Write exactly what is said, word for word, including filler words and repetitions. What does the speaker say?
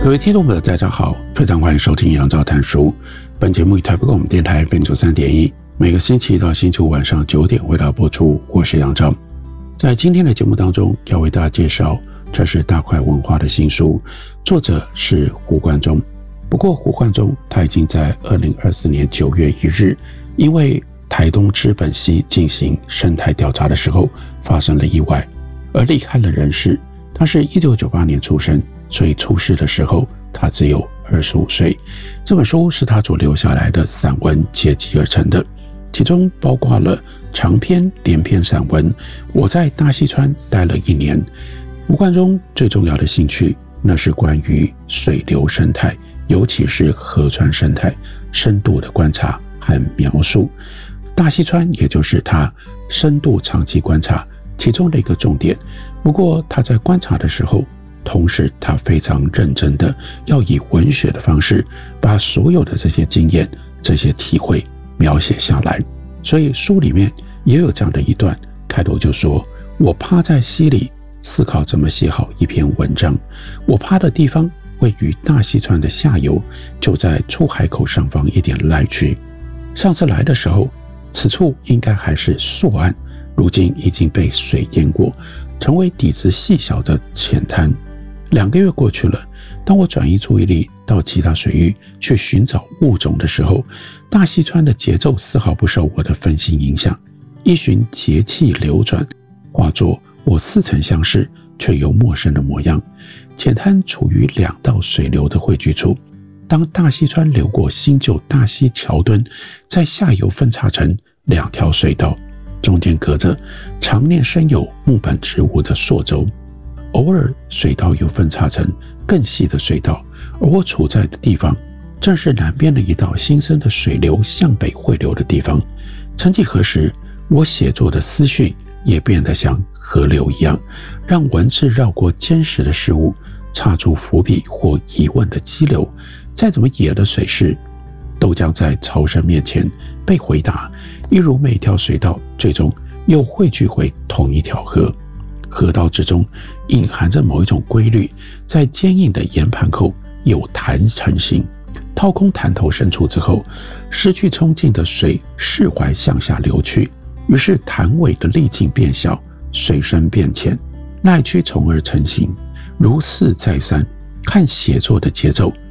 各位听众朋友大家好，非常欢迎收听杨照谈书。本节目以台北广播电台 F M 九十三点一，每个星期一到星期五晚上九点为大家播出。我是杨照。在今天的节目当中，要为大家介绍，这是大块文化的新书，作者是胡冠中。不过胡冠中他已经在二零二四年九月一日，因为台东知本溪进行生态调查的时候发生了意外，而离开了人世。他是一九九八年出生，所以出世的时候他只有二十五岁。这本书是他所留下来的散文结集而成的，其中包括了长篇连篇散文《我在大溪川待了一年》。胡冠中最重要的兴趣，那是关于水流生态，尤其是河川生态深度的观察和描述。大溪川也就是他深度长期观察其中的一个重点。不过他在观察的时候，同时他非常认真的要以文学的方式把所有的这些经验这些体会描写下来。所以书里面也有这样的一段，开头就说，我趴在溪里思考怎么写好一篇文章。我趴的地方位于大溪川的下游，就在出海口上方一点来区。上次来的时候，此处应该还是溯岸，如今已经被水淹过，成为底子细小的浅滩。两个月过去了，当我转移注意力到其他水域去寻找物种的时候，大溪川的节奏丝毫不受我的分心影响，依循节气流转，化作我似曾相识却又陌生的模样。浅滩处于两道水流的汇聚处，当大溪川流过新旧大溪桥墩，在下游分叉成两条水道，中间隔着常年生有木本植物的溯洲，偶尔水道又分叉成更细的水道，而我处在的地方正是南边的一道新生的水流向北汇流的地方。曾几何时，我写作的思绪也变得像河流一样，让文字绕过坚实的事物，插出伏笔或疑问的激流。再怎么野的水势，都将在潮声面前被回答，一如每条水道最终又汇聚回同一条河。河道之中隐含着某一种规律，在坚硬的岩盘口有潭成型，掏空潭头深处之后，失去冲劲的水释怀向下流去，于是潭尾的力径变小，水深变浅，奈屈从而成型。如是再三，看写作的节奏